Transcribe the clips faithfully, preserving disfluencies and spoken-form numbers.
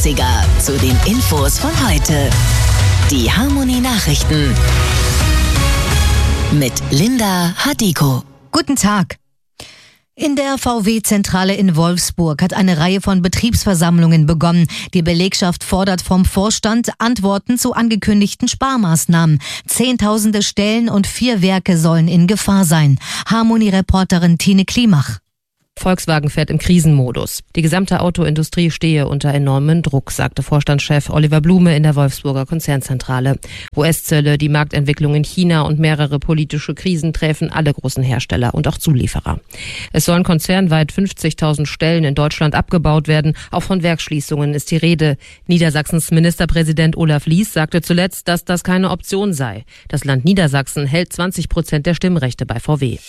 achtziger zu den Infos von heute. Die Harmony Nachrichten mit Linda Hadiko. Guten Tag. In der V W-Zentrale in Wolfsburg hat eine Reihe von Betriebsversammlungen begonnen. Die Belegschaft fordert vom Vorstand Antworten zu angekündigten Sparmaßnahmen. Zehntausende Stellen und vier Werke sollen in Gefahr sein. Harmony-Reporterin Tine Klimach. Volkswagen fährt im Krisenmodus. Die gesamte Autoindustrie stehe unter enormem Druck, sagte Vorstandschef Oliver Blume in der Wolfsburger Konzernzentrale. U S-Zölle, die Marktentwicklung in China und mehrere politische Krisen treffen alle großen Hersteller und auch Zulieferer. Es sollen konzernweit fünfzigtausend Stellen in Deutschland abgebaut werden. Auch von Werksschließungen ist die Rede. Niedersachsens Ministerpräsident Olaf Lies sagte zuletzt, dass das keine Option sei. Das Land Niedersachsen hält zwanzig Prozent der Stimmrechte bei V W.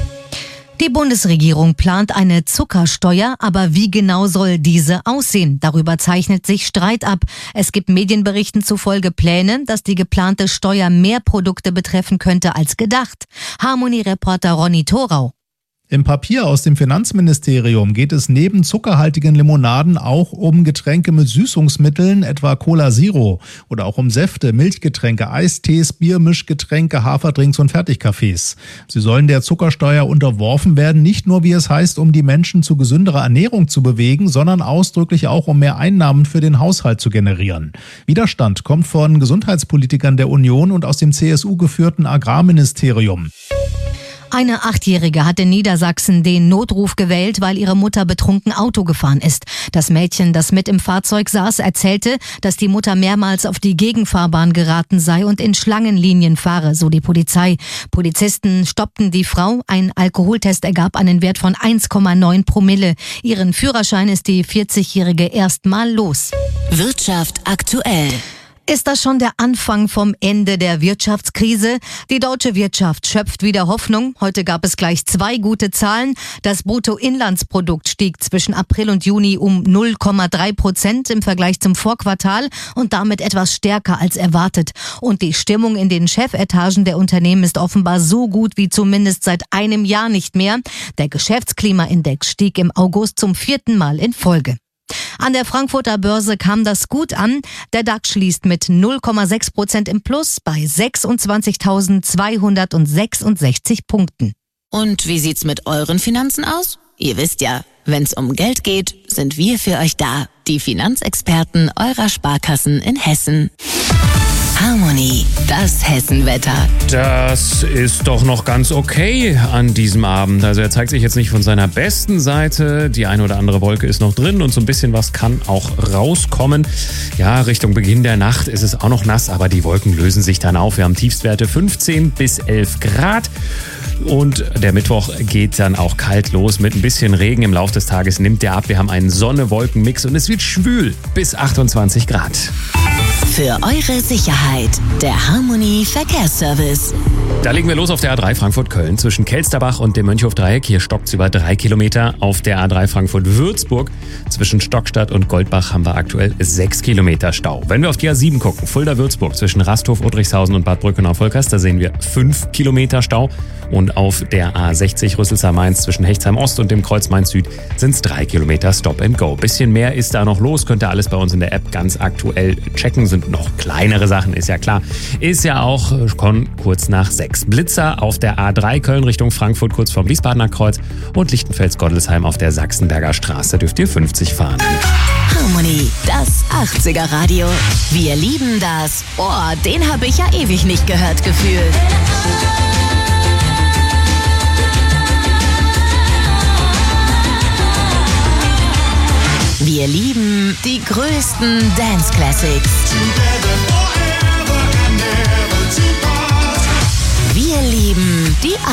Die Bundesregierung plant eine Zuckersteuer, aber wie genau soll diese aussehen? Darüber zeichnet sich Streit ab. Es gibt Medienberichten zufolge Pläne, dass die geplante Steuer mehr Produkte betreffen könnte als gedacht. Harmony-Reporter Ronny Thorau. Im Papier aus dem Finanzministerium geht es neben zuckerhaltigen Limonaden auch um Getränke mit Süßungsmitteln, etwa Cola Zero, oder auch um Säfte, Milchgetränke, Eistees, Biermischgetränke, Haferdrinks und Fertigkaffees. Sie sollen der Zuckersteuer unterworfen werden, nicht nur, wie es heißt, um die Menschen zu gesünderer Ernährung zu bewegen, sondern ausdrücklich auch, um mehr Einnahmen für den Haushalt zu generieren. Widerstand kommt von Gesundheitspolitikern der Union und aus dem C S U-geführten Agrarministerium. Eine Achtjährige hat in Niedersachsen den Notruf gewählt, weil ihre Mutter betrunken Auto gefahren ist. Das Mädchen, das mit im Fahrzeug saß, erzählte, dass die Mutter mehrmals auf die Gegenfahrbahn geraten sei und in Schlangenlinien fahre, so die Polizei. Polizisten stoppten die Frau. Ein Alkoholtest ergab einen Wert von eins Komma neun Promille. Ihren Führerschein ist die vierzigjährige erstmal los. Wirtschaft aktuell. Ist das schon der Anfang vom Ende der Wirtschaftskrise? Die deutsche Wirtschaft schöpft wieder Hoffnung. Heute gab es gleich zwei gute Zahlen. Das Bruttoinlandsprodukt stieg zwischen April und Juni um null Komma drei Prozent im Vergleich zum Vorquartal und damit etwas stärker als erwartet. Und die Stimmung in den Chefetagen der Unternehmen ist offenbar so gut wie zumindest seit einem Jahr nicht mehr. Der Geschäftsklimaindex stieg im August zum vierten Mal in Folge. An der Frankfurter Börse kam das gut an. Der DAX schließt mit null Komma sechs Prozent im Plus bei sechsundzwanzigtausendzweihundertsechsundsechzig Punkten. Und wie sieht's mit euren Finanzen aus? Ihr wisst ja, wenn's um Geld geht, sind wir für euch da. Die Finanzexperten eurer Sparkassen in Hessen. Harmony, das Hessenwetter. Das ist doch noch ganz okay an diesem Abend. Also er zeigt sich jetzt nicht von seiner besten Seite. Die eine oder andere Wolke ist noch drin und so ein bisschen was kann auch rauskommen. Ja, Richtung Beginn der Nacht ist es auch noch nass, aber die Wolken lösen sich dann auf. Wir haben Tiefstwerte fünfzehn bis elf Grad. Und der Mittwoch geht dann auch kalt los mit ein bisschen Regen. Im Laufe des Tages nimmt der ab. Wir haben einen Sonne-Wolken-Mix und es wird schwül bis achtundzwanzig Grad. Für eure Sicherheit, der Harmony Verkehrsservice. Da legen wir los auf der A drei Frankfurt-Köln. Zwischen Kelsterbach und dem Mönchhof-Dreieck. Hier stockt's über drei Kilometer. Auf der A drei Frankfurt-Würzburg. Zwischen Stockstadt und Goldbach haben wir aktuell sechs Kilometer Stau. Wenn wir auf die A sieben gucken, Fulda-Würzburg zwischen Rasthof, Udrichshausen und Bad Brückenau-Volkers, da sehen wir fünf Kilometer Stau. Und auf der A sechzig Rüsselsheim-Mainz zwischen Hechtsheim-Ost und dem Kreuz Mainz-Süd sind es drei Kilometer Stop and Go. Bisschen mehr ist da noch los, könnt ihr alles bei uns in der App ganz aktuell checken. Sind noch kleinere Sachen, ist ja klar. Ist ja auch schon kurz nach sechs. Blitzer auf der A drei Köln Richtung Frankfurt kurz vorm Wiesbadener Kreuz und Lichtenfels-Gottelsheim auf der Sachsenberger Straße dürft ihr fünfzig fahren. Harmony, das achtziger Radio. Wir lieben das. Boah, den habe ich ja ewig nicht gehört gefühlt. Wir lieben die größten Dance Classics.